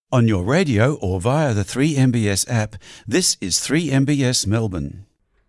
On your radio or via the 3MBS app, this is 3MBS Melbourne.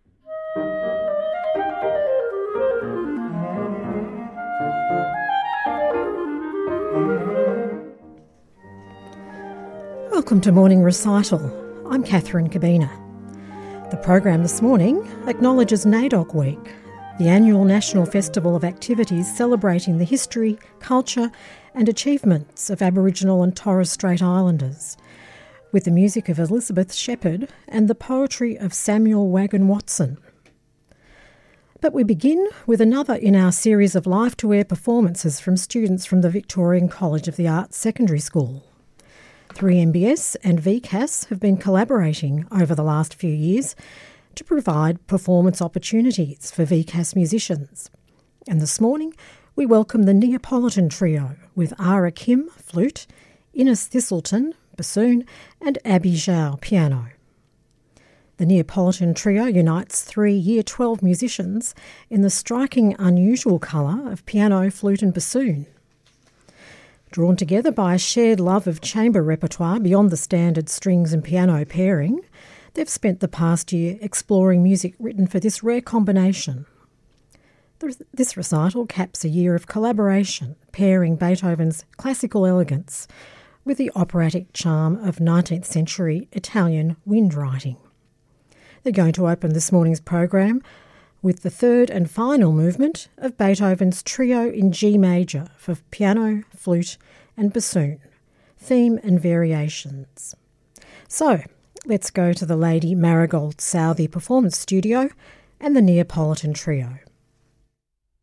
Welcome to Morning Recital. I'm Catherine Cabina. The program this morning acknowledges NAIDOC Week, the annual national festival of activities celebrating the history, culture and achievements of Aboriginal and Torres Strait Islanders, with the music of Elizabeth Shepherd and the poetry of Samuel Wagon Watson. But we begin with another in our series of live-to-air performances from students from the Victorian College of the Arts Secondary School. 3MBS and VCAS have been collaborating over the last few years to provide performance opportunities for VCAS musicians. And this morning, we welcome the Neapolitan Trio with Ara Kim, flute, Innes Thistleton, bassoon, and Abby Zhao, piano. The Neapolitan Trio unites 3 Year 12 musicians in the striking, unusual colour of piano, flute and bassoon. Drawn together by a shared love of chamber repertoire beyond the standard strings and piano pairing, they've spent the past year exploring music written for this rare combination. This recital caps a year of collaboration, pairing Beethoven's classical elegance with the operatic charm of 19th century Italian wind writing. They're going to open this morning's program with the third and final movement of Beethoven's Trio in G major for piano, flute and bassoon, theme and variations. So, let's go to the Lady Marigold Southey Performance Studio and the Neapolitan Trio.